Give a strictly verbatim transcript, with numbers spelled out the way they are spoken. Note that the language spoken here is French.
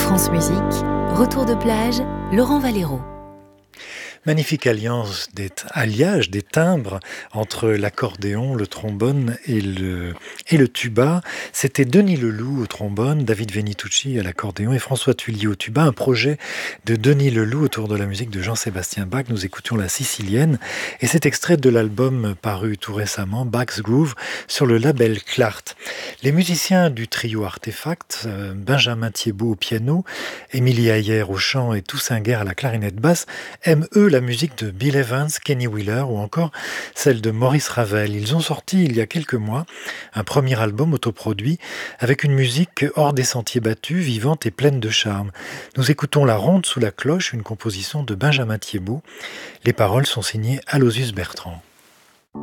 France Musique, retour de plage, Laurent Valero. Magnifique alliance des t- alliage des timbres entre l'accordéon, le trombone et le, et le tuba. C'était Denis Leloup au trombone, David Venitucci à l'accordéon et François Tullier au tuba. Un projet de Denis Leloup autour de la musique de Jean-Sébastien Bach. Nous écoutions La Sicilienne et cet extrait de l'album paru tout récemment, Bach's Groove, sur le label Clart. Les musiciens du trio Artefact, euh, Benjamin Thiébaut au piano, Émilie Ayer au chant et Toussaint Guerre à la clarinette basse, aiment eux la musique de Bill Evans, Kenny Wheeler ou encore celle de Maurice Ravel. Ils ont sorti il y a quelques mois un premier album autoproduit avec une musique hors des sentiers battus, vivante et pleine de charme. Nous écoutons La Ronde sous la cloche, une composition de Benjamin Thiébaut. Les paroles sont signées Aloysius Bertrand.